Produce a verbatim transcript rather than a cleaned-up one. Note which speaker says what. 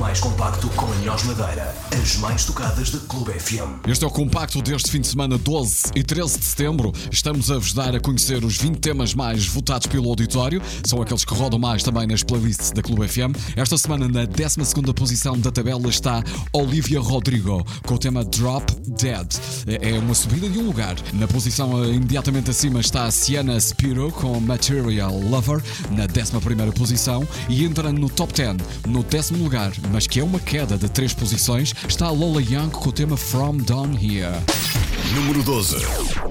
Speaker 1: mais compacto com a melhor madeira. As mais tocadas da Clube F M.
Speaker 2: Este é o compacto deste fim de semana, doze e treze de setembro. Estamos a vos dar a conhecer os vinte temas mais votados pelo auditório. São aqueles que rodam mais também nas playlists da Clube F M. Esta semana, na décima segunda posição da tabela, está Olivia Rodrigo, com o tema Drop Dead. É uma subida de um lugar. Na posição imediatamente acima está a Sienna Spiro, com Material Lover, na décima primeira posição. E entrando no top dez, no décimo lugar, mas que é uma queda de três posições, está a Lola Young com o tema From Down Here.
Speaker 1: Número doze.